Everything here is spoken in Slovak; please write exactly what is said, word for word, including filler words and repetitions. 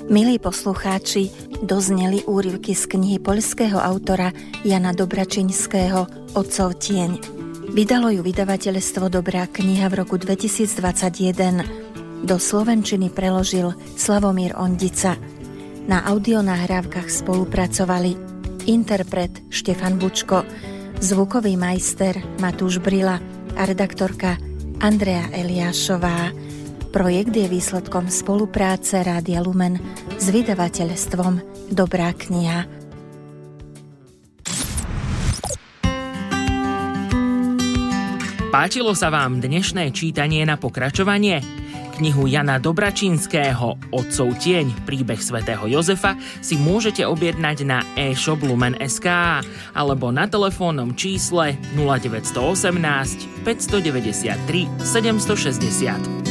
Milí poslucháči, dozneli úryvky z knihy poľského autora Jana Dobračinského Otcov tieň. Vydalo ju vydavateľstvo Dobrá kniha v roku dvetisícdvadsaťjeden. Do slovenčiny preložil Slavomír Ondica. Na audionahrávkach spolupracovali interpret Štefan Bučko, zvukový majster Matúš Brila a redaktorka Andrea Eliášová. Projekt je výsledkom spolupráce Rádia Lumen s vydavateľstvom Dobrá kniha. Páčilo sa vám dnešné čítanie na pokračovanie? Knihu Jana Dobračinského Otcov tieň, príbeh svätého Jozefa si môžete objednať na e-shop Lumen bodka es ká alebo na telefónnom čísle nula deväť jedna osem päť deväť tri sedem šesť nula.